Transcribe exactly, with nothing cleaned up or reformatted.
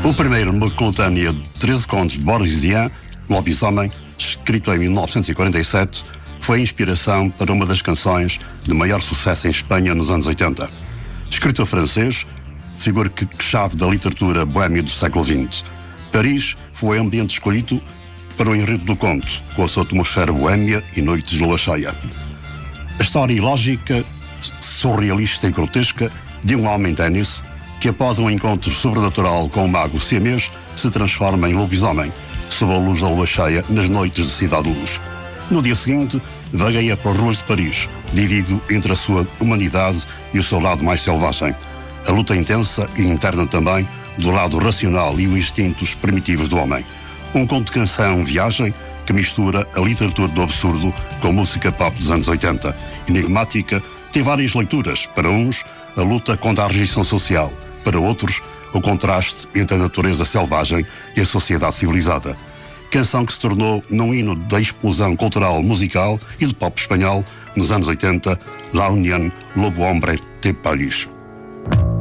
O primeiro, numa coletânea de treze contos de Boris Vian, Lobisomem, escrito em mil novecentos e quarenta e sete, foi a inspiração para uma das canções de maior sucesso em Espanha nos anos oitenta. Escritor francês, figura que chave da literatura boêmia do século vinte. Paris foi o ambiente escolhido para o enredo do conto, com a sua atmosfera boêmia e noites de lua cheia. A história ilógica, surrealista e grotesca de um homem ténis que, após um encontro sobrenatural com o mago siamês, se transforma em lobisomem, sob a luz da lua cheia nas noites de Cidade de Luz. No dia seguinte, vagueia pelas ruas de Paris, dividido entre a sua humanidade e o seu lado mais selvagem. A luta intensa e interna também do lado racional e os instintos primitivos do homem. Um conto de canção viagem que mistura a literatura do absurdo com a música pop dos anos oitenta. Enigmática, tem várias leituras. Para uns, a luta contra a rejeição social. Para outros, o contraste entre a natureza selvagem e a sociedade civilizada. Canção que se tornou num hino da explosão cultural musical e do pop espanhol nos anos oitenta, La Unión Lobo Hombre de Paris.